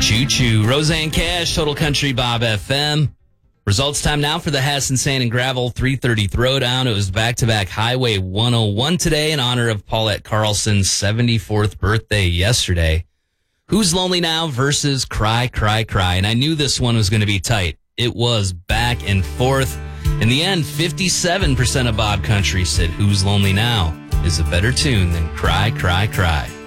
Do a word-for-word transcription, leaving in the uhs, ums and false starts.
Choo Choo. Roseanne Cash, Total Country Bob F M. Results time now for the Hassan Sand and Gravel three thirty Throwdown. It was back-to-back Highway one oh one today in honor of Paulette Carlson's seventy-fourth birthday yesterday. Who's Lonely Now versus Cry, Cry, Cry. And I knew this one was going to be tight. It was back and forth. In the end, fifty-seven percent of Bob Country said Who's Lonely Now is a better tune than Cry, Cry, Cry.